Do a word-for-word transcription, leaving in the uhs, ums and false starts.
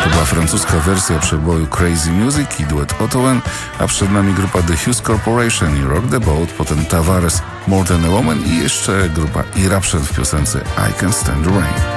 To była francuska wersja przeboju Crazy Music i duet Otoen, a przed nami grupa The Hughes Corporation i Rock the Boat, potem Tavares, More Than a Woman i jeszcze grupa Eruption w piosence I Can Stand the Rain.